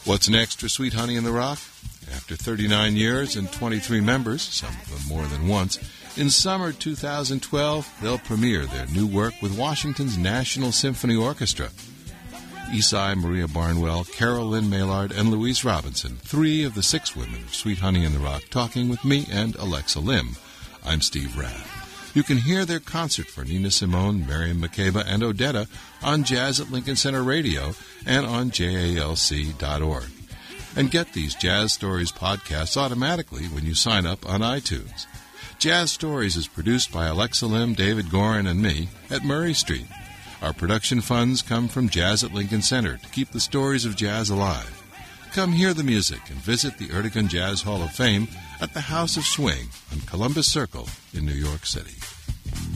What's next for Sweet Honey in the Rock? After 39 years and 23 members, some of them more than once, in summer 2012, they'll premiere their new work with Washington's National Symphony Orchestra. Isai Maria Barnwell, Carol Lynn Maillard, and Louise Robinson, 3 of the 6 women of Sweet Honey in the Rock, talking with me and Alexa Lim. I'm Steve Rath. You can hear their concert for Nina Simone, Miriam Makeba, and Odetta on Jazz at Lincoln Center Radio and on JALC.org. And get these Jazz Stories podcasts automatically when you sign up on iTunes. Jazz Stories is produced by Alexa Lim, David Gorin, and me at Murray Street. Our production funds come from Jazz at Lincoln Center to keep the stories of jazz alive. Come hear the music and visit the Ertegun Jazz Hall of Fame at the House of Swing on Columbus Circle in New York City.